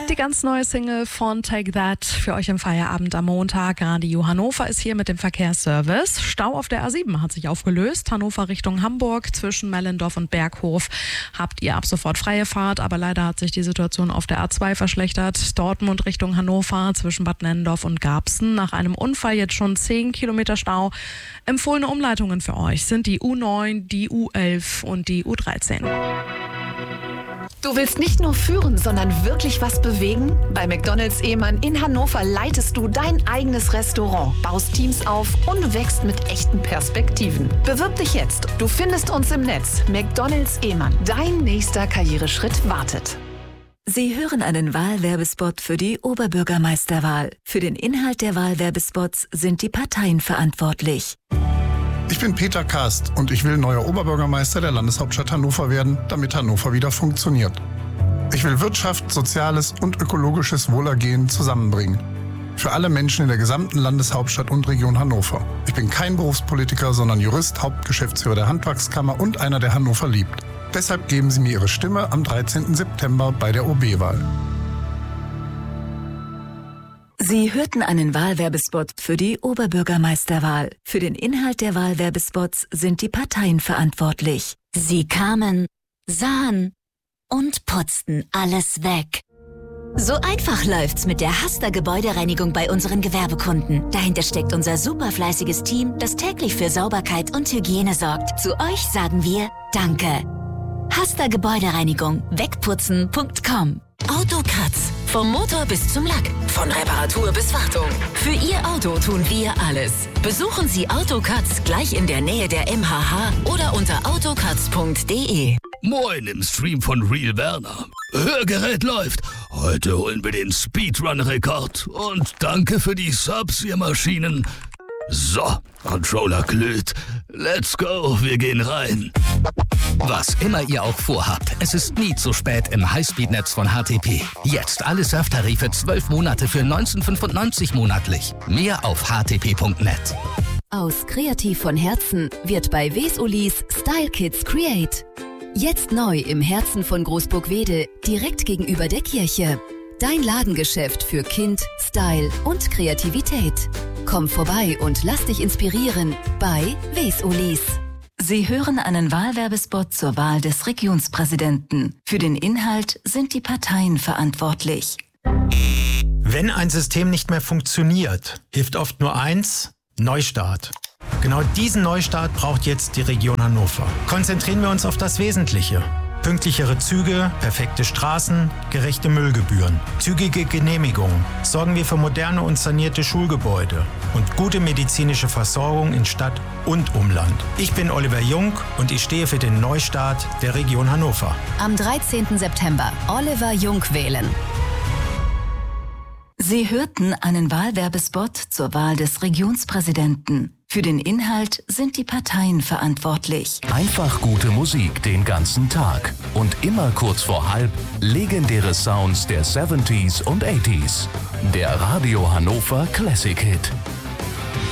Die ganz neue Single von Take That für euch im Feierabend am Montag. Radio Hannover ist hier mit dem Verkehrsservice. Stau auf der A7 hat sich aufgelöst. Hannover Richtung Hamburg zwischen Mellendorf und Berghof habt ihr ab sofort freie Fahrt. Aber leider hat sich die Situation auf der A2 verschlechtert. Dortmund Richtung Hannover zwischen Bad Nennendorf und Garbsen. Nach einem Unfall jetzt schon 10 Kilometer Stau. Empfohlene Umleitungen für euch sind die U9, die U11 und die U13. Du willst nicht nur führen, sondern wirklich was bewegen? Bei McDonald's Ehmann in Hannover leitest du dein eigenes Restaurant, baust Teams auf und wächst mit echten Perspektiven. Bewirb dich jetzt. Du findest uns im Netz. McDonald's Ehmann. Dein nächster Karriereschritt wartet. Sie hören einen Wahlwerbespot für die Oberbürgermeisterwahl. Für den Inhalt der Wahlwerbespots sind die Parteien verantwortlich. Ich bin Peter Kast und ich will neuer Oberbürgermeister der Landeshauptstadt Hannover werden, damit Hannover wieder funktioniert. Ich will Wirtschaft, soziales und ökologisches Wohlergehen zusammenbringen. Für alle Menschen in der gesamten Landeshauptstadt und Region Hannover. Ich bin kein Berufspolitiker, sondern Jurist, Hauptgeschäftsführer der Handwerkskammer und einer, der Hannover liebt. Deshalb geben Sie mir Ihre Stimme am 13. September bei der OB-Wahl. Sie hörten einen Wahlwerbespot für die Oberbürgermeisterwahl. Für den Inhalt der Wahlwerbespots sind die Parteien verantwortlich. Sie kamen, sahen und putzten alles weg. So einfach läuft's mit der Hasta Gebäudereinigung bei unseren Gewerbekunden. Dahinter steckt unser superfleißiges Team, das täglich für Sauberkeit und Hygiene sorgt. Zu euch sagen wir Danke. Hasta Gebäudereinigung. Wegputzen.com. Autokratz. Vom Motor bis zum Lack. Von Reparatur bis Wartung. Für Ihr Auto tun wir alles. Besuchen Sie Autokratz gleich in der Nähe der MHH oder unter autokratz.de. Moin im Stream von Real Werner. Hörgerät läuft. Heute holen wir den Speedrun-Rekord. Und danke für die Subs, ihr Maschinen. So, Controller glüht. Let's go, wir gehen rein. Was immer ihr auch vorhabt, es ist nie zu spät im Highspeed-Netz von HTP. Jetzt alle Surftarife 12 Monate für 19,95 monatlich. Mehr auf htp.net. Aus Kreativ von Herzen wird bei Wesulis Style Kids Create. Jetzt neu im Herzen von Großburg-Wede, direkt gegenüber der Kirche. Dein Ladengeschäft für Kind, Style und Kreativität. Komm vorbei und lass dich inspirieren bei Wesulis. Sie hören einen Wahlwerbespot zur Wahl des Regionspräsidenten. Für den Inhalt sind die Parteien verantwortlich. Wenn ein System nicht mehr funktioniert, hilft oft nur eins: Neustart. Genau diesen Neustart braucht jetzt die Region Hannover. Konzentrieren wir uns auf das Wesentliche. Pünktlichere Züge, perfekte Straßen, gerechte Müllgebühren, zügige Genehmigungen. Sorgen wir für moderne und sanierte Schulgebäude und gute medizinische Versorgung in Stadt und Umland. Ich bin Oliver Jung und ich stehe für den Neustart der Region Hannover. Am 13. September Oliver Jung wählen. Sie hörten einen Wahlwerbespot zur Wahl des Regionspräsidenten. Für den Inhalt sind die Parteien verantwortlich. Einfach gute Musik den ganzen Tag. Und immer kurz vor halb legendäre Sounds der 70s und 80s. Der Radio Hannover Classic Hit.